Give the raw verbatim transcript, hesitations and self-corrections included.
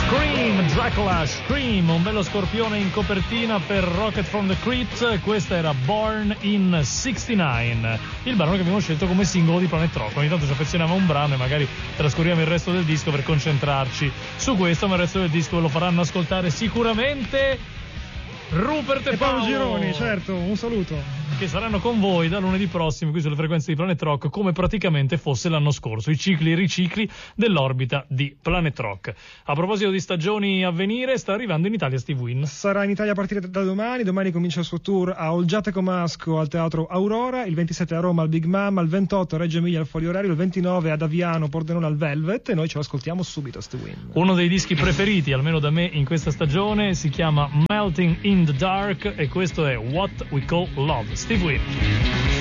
Scream, Dracula, Scream, un bello scorpione in copertina per Rocket from the Crypt. Questa era Born in sessantanove, il brano che abbiamo scelto come singolo di Planet Rock. Ogni tanto ci affezioniamo a un brano e magari trascorriamo il resto del disco per concentrarci su questo, ma il resto del disco lo faranno ascoltare sicuramente Rupert e, e Paolo Paolo Gironi, certo, un saluto, che saranno con voi da lunedì prossimo qui sulle frequenze di Planet Rock, come praticamente fosse l'anno scorso, i cicli e ricicli dell'orbita di Planet Rock. A proposito di stagioni a venire, sta arrivando in Italia Steve Wynn. Sarà in Italia a partire da domani. Domani comincia il suo tour a Olgiate Comasco al Teatro Aurora, il ventisette a Roma al Big Mama, il ventotto a Reggio Emilia al Folio Orario, il ventinove ad Aviano Pordenone al Velvet, e noi ce lo ascoltiamo subito Steve Wynn. Uno dei dischi preferiti, almeno da me, in questa stagione si chiama Melting in the Dark e questo è What We Call Love. Steve Wynn.